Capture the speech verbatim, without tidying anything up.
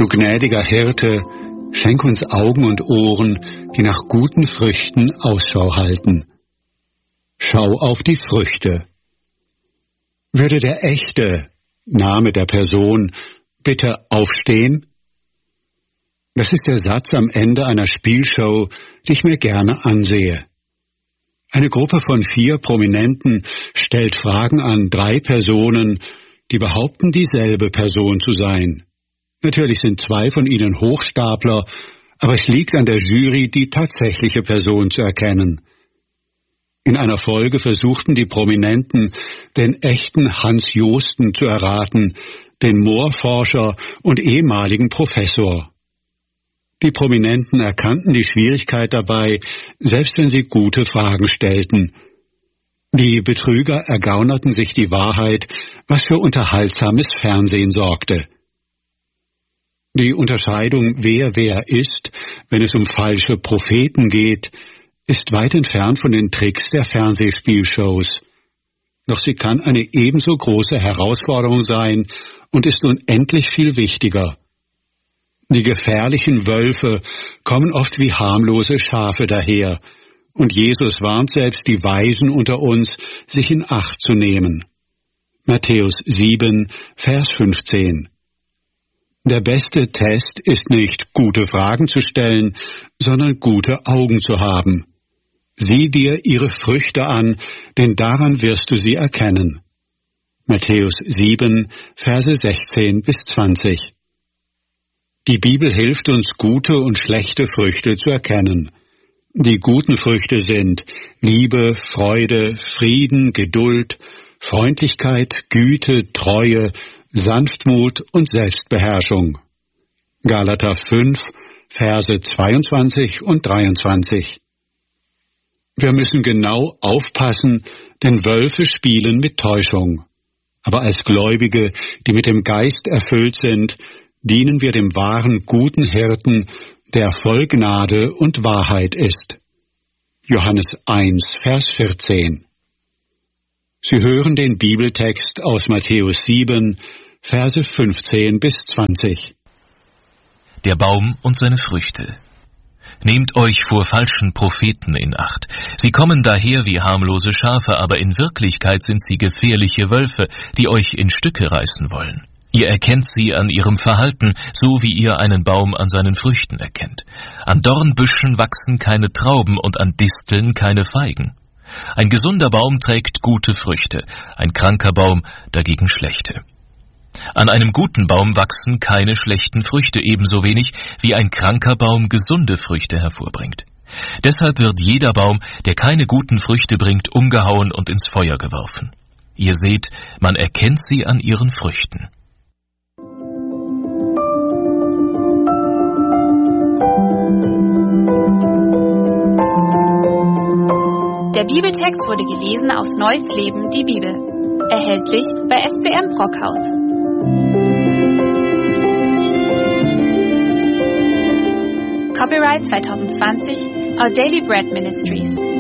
Du gnädiger Hirte, schenk uns Augen und Ohren, die nach guten Früchten Ausschau halten. Schau auf die Früchte. Würde der echte Name der Person bitte aufstehen? Das ist der Satz am Ende einer Spielshow, die ich mir gerne ansehe. Eine Gruppe von vier Prominenten stellt Fragen an drei Personen, die behaupten, dieselbe Person zu sein. Natürlich sind zwei von ihnen Hochstapler, aber es liegt an der Jury, die tatsächliche Person zu erkennen. In einer Folge versuchten die Prominenten, den echten Hans Josten zu erraten, den Moorforscher und ehemaligen Professor. Die Prominenten erkannten die Schwierigkeit dabei, selbst wenn sie gute Fragen stellten. Die Betrüger ergaunerten sich die Wahrheit, was für unterhaltsames Fernsehen sorgte. Die Unterscheidung, wer wer ist, wenn es um falsche Propheten geht, ist weit entfernt von den Tricks der Fernsehspielshows. Doch sie kann eine ebenso große Herausforderung sein und ist unendlich viel wichtiger. Die gefährlichen Wölfe kommen oft wie harmlose Schafe daher, und Jesus warnt selbst die Weisen unter uns, sich in Acht zu nehmen. Matthäus sieben, Vers fünfzehn. Der beste Test ist nicht, gute Fragen zu stellen, sondern gute Augen zu haben. Sieh dir ihre Früchte an, denn daran wirst du sie erkennen. Matthäus sieben, Verse sechzehn bis zwanzig. Die Bibel hilft uns, gute und schlechte Früchte zu erkennen. Die guten Früchte sind Liebe, Freude, Frieden, Geduld, Freundlichkeit, Güte, Treue, Sanftmut und Selbstbeherrschung. Galater fünf, Verse zweiundzwanzig und dreiundzwanzig. Wir müssen genau aufpassen, denn Wölfe spielen mit Täuschung. Aber als Gläubige, die mit dem Geist erfüllt sind, dienen wir dem wahren, guten Hirten, der voll Gnade und Wahrheit ist. Johannes eins, Vers vierzehn. Sie hören den Bibeltext aus Matthäus sieben, Verse fünfzehn bis zwanzig. Der Baum und seine Früchte. Nehmt euch vor falschen Propheten in Acht. Sie kommen daher wie harmlose Schafe, aber in Wirklichkeit sind sie gefährliche Wölfe, die euch in Stücke reißen wollen. Ihr erkennt sie an ihrem Verhalten, so wie ihr einen Baum an seinen Früchten erkennt. An Dornbüschen wachsen keine Trauben und an Disteln keine Feigen. Ein gesunder Baum trägt gute Früchte, ein kranker Baum dagegen schlechte. An einem guten Baum wachsen keine schlechten Früchte, ebenso wenig wie ein kranker Baum gesunde Früchte hervorbringt. Deshalb wird jeder Baum, der keine guten Früchte bringt, umgehauen und ins Feuer geworfen. Ihr seht, man erkennt sie an ihren Früchten. Der Bibeltext wurde gelesen aus Neues Leben, die Bibel. Erhältlich bei S B M Brockhaus. Copyright zwanzig zwanzig, Our Daily Bread Ministries.